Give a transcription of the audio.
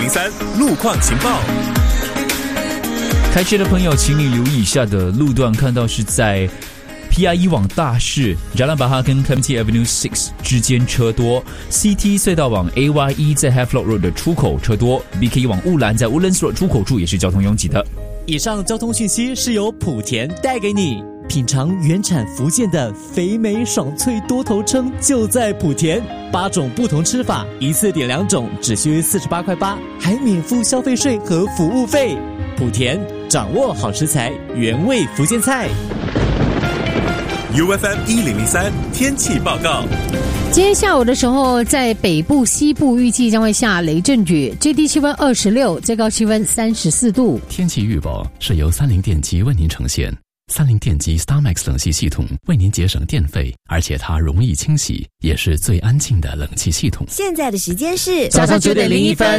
1003路况情报。 开车的朋友，请你留意以下的路段，看到是在 PIE 往大市 Jalan Bahar 跟 Clementi Avenue 6之间车多， CT 隧道往 AYE 在 Havelock Road 的出口车多， BKE 往乌兰在 Woodlands Road 出口处也是交通拥挤的。 以上交通讯息是由莆田带给你。品尝原产福建的肥美爽脆多头称就在莆田，8种不同吃法，一次点2种，只需48块8，还免付消费税和服务费。莆田掌握好食材，原味福建菜。 UFM 1003天气报告。 今天下午的时候，在北部、西部预计将会下雷阵雨，最低气温26，最高气温34度。 天气预报是由三菱电机为您呈现。三菱电机 StarMax 冷气系统为您节省电费，而且它容易清洗，也是最安静的冷气系统。 现在的时间是早上9:01。